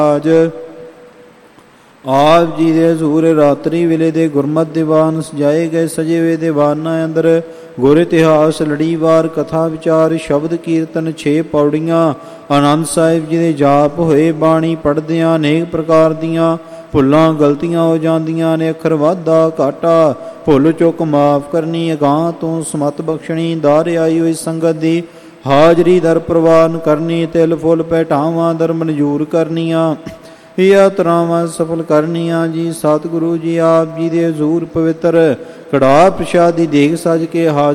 ਰਾਜ ਆਪ ਜੀ ਦੇ ਹਜ਼ੂਰ ਰਾਤਰੀ ਵੇਲੇ ਦੇ ਗੁਰਮਤਿ ਦੀਵਾਨ ਸਜਾਏ ਗਏ ਸਜੇ ਹੋਏ ਦੀਵਾਨਾਂ ਅੰਦਰ ਗੁਰ ਇਤਿਹਾਸ ਲੜੀਵਾਰ ਕਥਾ ਵਿਚਾਰ ਸ਼ਬਦ ਕੀਰਤਨ 6 ਪੌੜੀਆਂ ਆਨੰਦ ਸਾਹਿਬ ਜੀ ਦੇ ਜਾਪ ਹੋਏ। ਬਾਣੀ ਪੜ੍ਹਦਿਆਂ ਅਨੇਕ ਪ੍ਰਕਾਰ ਦੀਆਂ ਭੁੱਲਾਂ ਗਲਤੀਆਂ ਹੋ ਜਾਂਦੀਆਂ ਨੇ। ਅੱਖਰ ਵਾਧਾ ਘਾਟਾ ਭੁੱਲ ਚੁੱਕ ਮਾਫ ਕਰਨੀ, ਅਗਾਂਹ ਤੋਂ ਸਮਤ ਬਖਸ਼ਣੀ, ਦਾਰ ਆਈ ਹੋਈ ਸੰਗਤ ਦੀ ਹਾਜ਼ਰੀ ਦਰ ਪ੍ਰਵਾਨ ਕਰਨੀ, ਤਿਲ ਫੁੱਲ ਪਹਿਟਾਵਾਂ ਦਰ ਮਨਜ਼ੂਰ ਕਰਨੀਆਂ, ਯਾਤਰਾਵਾਂ ਸਫਲ ਕਰਨੀਆਂ ਜੀ। ਸਤਿਗੁਰੂ ਜੀ ਆਪ ਜੀ ਦੇ ਹਜ਼ੂਰ ਪਵਿੱਤਰ ਕੜਾਹ ਪ੍ਰਸ਼ਾਦੀ ਦੇਗ ਸਜ ਕੇ ਹਾਜ਼ਰ